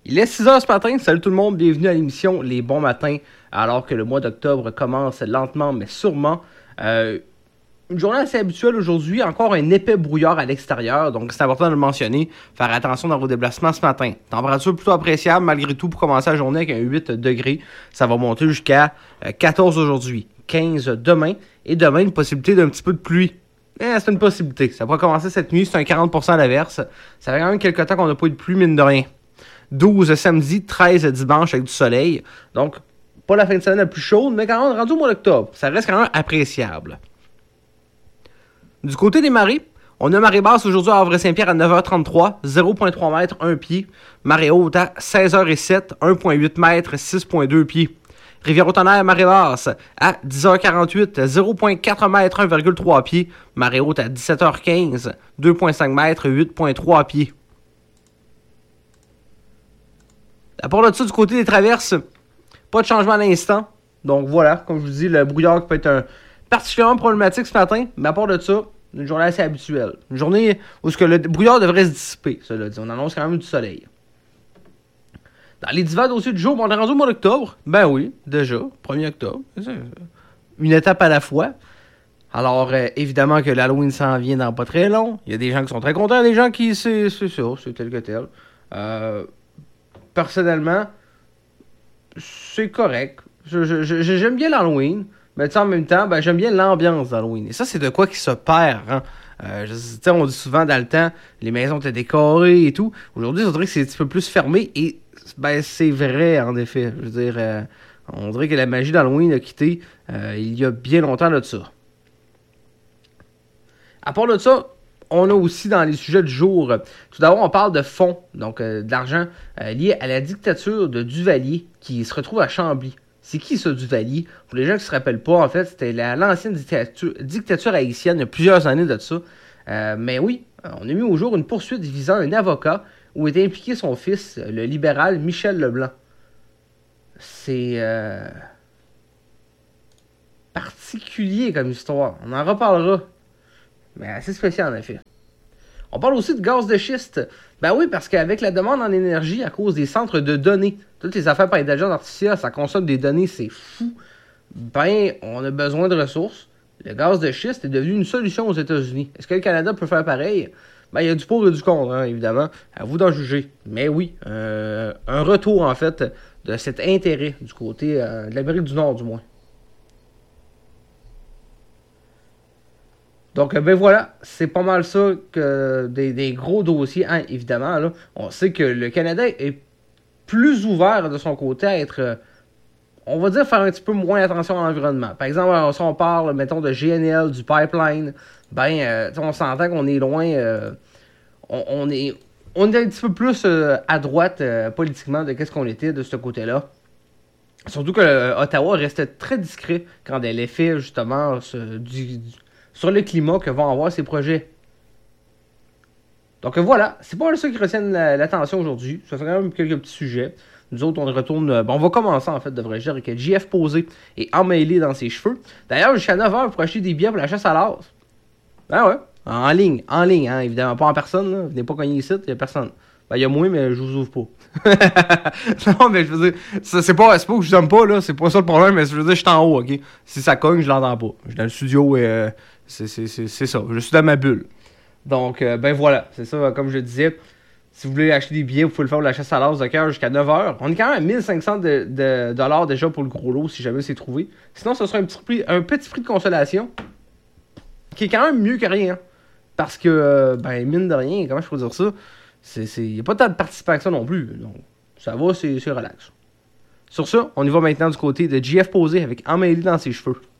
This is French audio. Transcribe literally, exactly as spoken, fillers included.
Il est six heures ce matin, salut tout le monde, bienvenue à l'émission Les Bons Matins, alors que le mois d'octobre commence lentement mais sûrement. Euh, une journée assez habituelle aujourd'hui, encore un épais brouillard à l'extérieur, donc c'est important de le mentionner, faire attention dans vos déplacements ce matin. Température plutôt appréciable malgré tout pour commencer la journée avec un huit degrés, ça va monter jusqu'à quatorze aujourd'hui, quinze demain, et demain une possibilité d'un petit peu de pluie. Eh, c'est une possibilité, ça pourrait commencer cette nuit, c'est un quarante pour cent à l'averse, ça fait quand même quelques temps qu'on n'a pas eu de pluie mine de rien. douze samedi, treize dimanche avec du soleil. Donc, pas la fin de semaine la plus chaude, mais quand même rendu au mois d'octobre. Ça reste quand même appréciable. Du côté des marées, on a marée basse aujourd'hui à Havre-Saint-Pierre à neuf heures trente-trois, zéro virgule trois mètres, un pied. Marée haute à seize heures zéro sept, un virgule huit mètres, six virgule deux pieds. Rivière-au-Tonnerre, marée basse à dix heures quarante-huit, zéro virgule quatre mètres, un virgule trois pieds. Marée haute à dix-sept heures quinze, deux virgule cinq mètres, huit virgule trois pieds. À part de ça, du côté des traverses, pas de changement à l'instant. Donc voilà, comme je vous dis, le brouillard qui peut être un, particulièrement problématique ce matin. Mais à part de ça, une journée assez habituelle. Une journée où ce que le brouillard devrait se dissiper. Cela dit, on annonce quand même du soleil. Dans les divers dossiers du jour, on est rendu au mois d'octobre. Ben oui, déjà, premier octobre. Une étape à la fois. Alors, euh, évidemment que l'Halloween s'en vient dans pas très long. Il y a des gens qui sont très contents, des gens qui, c'est, c'est ça, c'est tel que tel. Euh... Personnellement, c'est correct. Je, je, je, j'aime bien l'Halloween, mais en même temps, ben, j'aime bien l'ambiance d'Halloween. Et ça, c'est de quoi qui se perd. Hein? Euh, je, on dit souvent dans le temps, les maisons étaient décorées et tout. Aujourd'hui, on dirait que c'est un petit peu plus fermé. Et ben, c'est vrai, en effet. Je veux dire, euh, on dirait que la magie d'Halloween a quitté euh, il y a bien longtemps là, de ça. À part de ça, on a aussi dans les sujets du jour, tout d'abord on parle de fonds, donc euh, d'argent euh, lié à la dictature de Duvalier qui se retrouve à Chambly. C'est qui ça, Duvalier? Pour les gens qui ne se rappellent pas, en fait, c'était la, l'ancienne dictature, dictature haïtienne il y a plusieurs années de ça. Euh, mais oui, on a mis au jour une poursuite visant un avocat où était impliqué son fils, le libéral Michel Leblanc. C'est euh, particulier comme histoire, on en reparlera. Mais assez spécial en effet. On parle aussi de gaz de schiste. Ben oui, parce qu'avec la demande en énergie à cause des centres de données, toutes les affaires par intelligence artificielle, ça consomme des données, c'est fou. Ben, on a besoin de ressources. Le gaz de schiste est devenu une solution aux États-Unis. Est-ce que le Canada peut faire pareil? Ben, il y a du pour et du contre, hein, évidemment. À vous d'en juger. Mais oui, euh, un retour, en fait, de cet intérêt du côté euh, de l'Amérique du Nord, du moins. Donc, ben voilà, c'est pas mal ça que des, des gros dossiers, hein, évidemment. Là, on sait que le Canada est plus ouvert de son côté à être, euh, on va dire, faire un petit peu moins attention à l'environnement. Par exemple, si on parle, mettons, de G N L, du pipeline, ben, euh, on s'entend qu'on est loin, euh, on, on, est, on est un petit peu plus euh, à droite euh, politiquement de qu'est-ce qu'on était de ce côté-là. Surtout que euh, Ottawa restait très discret quand elle est fait, justement, ce, du... du sur le climat que vont avoir ces projets. Donc voilà, c'est pas ça qui retiennent la, l'attention aujourd'hui. Ça fait quand même quelques petits sujets. Nous autres, on retourne... Bon, on va commencer, en fait, devrais-je dire, avec J F posé et emmêlé dans ses cheveux. D'ailleurs, jusqu'à neuf heures pour acheter des billets pour la chasse à l'as. Ah ouais, en ligne, en ligne, hein, évidemment, pas en personne. Là. Venez pas cogner ici, il y a personne. Ben, il y a moi, mais je vous ouvre pas. Non, mais je veux dire, c'est, c'est, pas, c'est pas que je vous aime pas, là, c'est pas ça le problème, mais je veux dire, je suis en haut, ok? Si ça cogne, je l'entends pas. Je suis dans le studio et... Euh, C'est, c'est, c'est, c'est ça, je suis dans ma bulle. Donc, euh, ben voilà, c'est ça, comme je disais. Si vous voulez acheter des billets, vous pouvez le faire pour la chasse à l'as de cœur jusqu'à neuf heures. On est quand même à mille cinq cents de, de dollars déjà pour le gros lot, si jamais c'est trouvé. Sinon, ce sera un petit prix, un petit prix de consolation, qui est quand même mieux que rien. Parce que, euh, ben, mine de rien, comment je peux dire ça, il n'y a pas tant de participation non plus. Donc, ça va, c'est, c'est relax. Sur ça, on y va maintenant du côté de J F posé avec emmêlé dans ses cheveux.